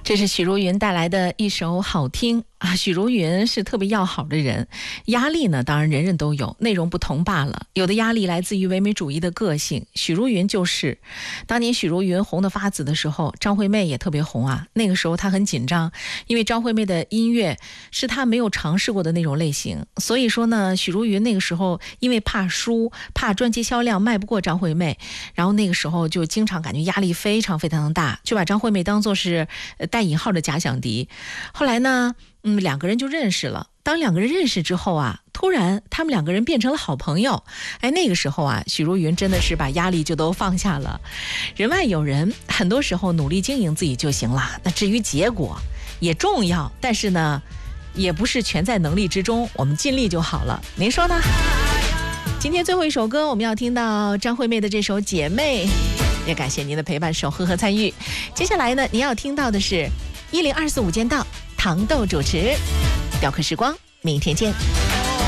这是许茹芸带来的一首好听啊。许茹芸是特别要好的人，压力呢当然人人都有，内容不同罢了。有的压力来自于唯美主义的个性，许茹芸就是当年许茹芸红得发紫的时候，张惠妹也特别红啊。那个时候她很紧张，因为张惠妹的音乐是她没有尝试过的那种类型，所以说呢，许茹芸那个时候因为怕输，怕专辑销量卖不过张惠妹，然后那个时候就经常感觉压力非常非常的大，就把张惠妹当作是带引号的假想敌。后来呢两个人就认识了。当两个人认识之后啊，突然他们两个人变成了好朋友。那个时候啊，许茹芸真的是把压力就都放下了。人外有人，很多时候努力经营自己就行了，那至于结果也重要，但是呢也不是全在能力之中，我们尽力就好了，您说呢？今天最后一首歌我们要听到张惠妹的这首《姐妹》，也感谢您的陪伴守候和参与。接下来呢，您要听到的是1024午间到，糖豆主持雕刻时光，明天见。